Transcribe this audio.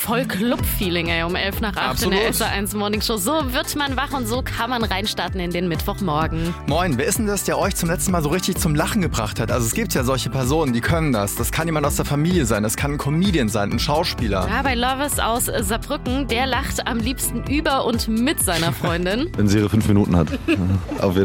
voll Club-Feeling, ey, um 11:08 Absolut. in der SR1 Morning Show. So wird man wach und so kann man reinstarten in den Mittwochmorgen. Moin, wer ist denn das, der euch zum letzten Mal so richtig zum Lachen gebracht hat? Also es gibt ja solche Personen, die können das. Das kann jemand aus der Familie sein, das kann ein Comedian sein, ein Schauspieler. Ja, bei Lovis aus Saarbrücken, der lacht am liebsten über und mit seiner Freundin. Wenn sie ihre 5 Minuten hat. Auf jeden